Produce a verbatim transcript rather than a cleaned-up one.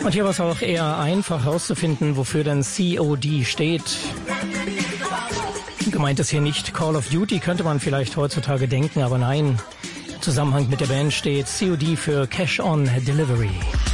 Und hier war es auch eher einfach herauszufinden, wofür denn C O D steht. Gemeint ist hier nicht Call of Duty, könnte man vielleicht heutzutage denken, aber nein. Im Zusammenhang mit der Band steht C O D für Cash on Delivery.